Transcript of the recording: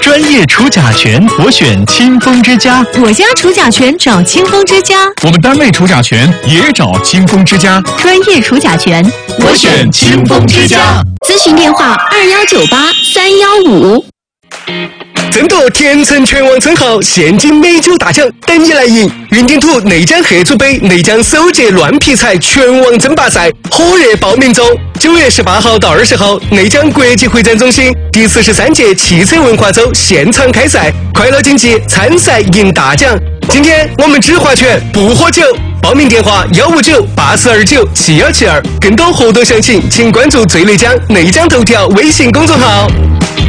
专业除甲醛，我选清风之家。 我家除甲醛找清风之家。 我们单位除甲醛也找清风之家。 专业除甲醛， 我选清风之家。 咨询电话2198-315。 争夺甜橙全网称号现金美酒大奖，等你来赢！云顶土内江黑猪杯内江首届乱劈柴全网争霸赛火热报名中，9月18号到20号，内江国际会展中心第43届汽车文化周现场开赛，快乐竞技，参赛赢大奖。今天我们只划拳不喝酒，报名电话159-8429-7172，更多活动详情请关注最内江内江头条微信公众号。